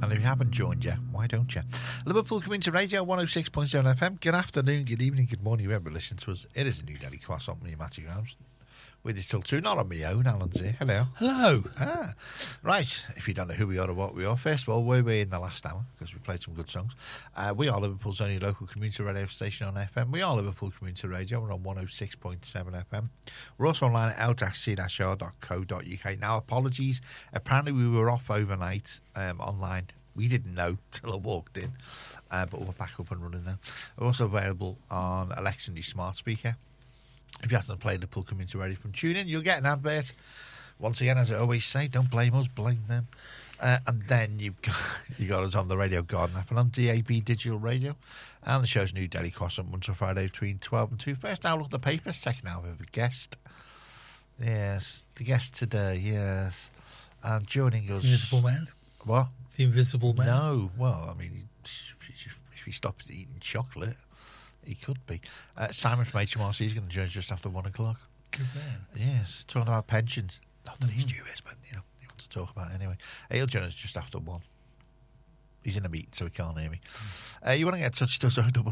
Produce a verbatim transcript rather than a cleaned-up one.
And if you haven't joined yet, why don't you? Liverpool Community Radio, one oh six point seven F M. Good afternoon, good evening, good morning, whoever listens to us. It is a New Delhi Croissant, me, Matty Grams. With you till two, not on my own, Alan's here. Hello. Hello. Ah, right. If you don't know who we are or what we are, first of all, where were we in the last hour? Because we played some good songs. Uh, we are Liverpool's only local community radio station on F M. We are Liverpool Community Radio. We're on one oh six point seven F M. We're also online at l c r dot co dot u k. Now, apologies. Apparently, we were off overnight um, online. We didn't know till I walked in, uh, but we're back up and running now. We're also available on Alexa and your smart speaker. If you haven't played Liverpool Community Radio from TuneIn, you'll get an advert. Once again, as I always say, don't blame us, blame them. Uh, and then you've got, you got us on the Radio Garden app and on D A B Digital Radio. And the show's New Delhi Croissant, Monday to Friday between twelve and two. First hour, look at the paper. Second hour, we have a guest. Yes, the guest today, yes. Um, joining us. The Invisible Man? What? The Invisible Man? No, well, I mean, if he stops eating chocolate, he could be. Uh, Simon from H M R C is going to join us just after one o'clock. Good man. Yes, talking about pensions. Not that Mm-hmm. he's due is, but, you know, he wants to talk about it anyway. He'll join us just after one. He's in a meeting, so he can't hear me. Uh, you want to get in touch with us, oh